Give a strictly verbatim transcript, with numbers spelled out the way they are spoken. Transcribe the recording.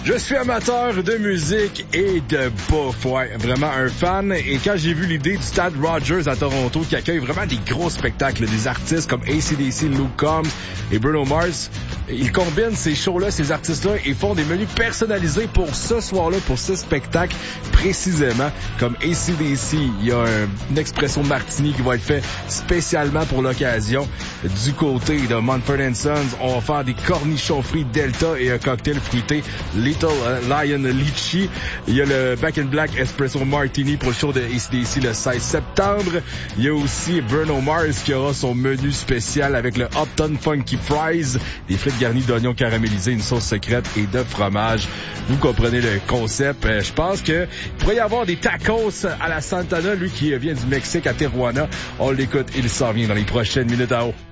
Je suis amateur de musique et de bouffe, ouais, vraiment un fan. Et quand j'ai vu l'idée du Stade Rogers à Toronto qui accueille vraiment des gros spectacles, des artistes comme A C D C, Luke Combs et Bruno Mars, ils combinent ces shows-là, ces artistes-là et font des menus personnalisés pour ce soir-là, pour ce spectacle précisément. Comme A C D C, il y a un, une expresso martini qui va être fait spécialement pour l'occasion. Du côté de Mumford and Sons, on va faire des cornichons frits Delta et un cocktail fruité Little Lion Litchi. Il y a le Back in Black Espresso Martini pour le show de A C D C le seize septembre. Il y a aussi Bruno Mars qui aura son menu spécial avec le Upton Funky Fries, des frites garnies d'oignons caramélisés, une sauce secrète et de fromage. Vous comprenez le concept. Je pense que il pourrait y avoir des tacos à la Santana, lui qui vient du Mexique à Tijuana. On l'écoute, il s'en vient dans les prochaines minutes à haut.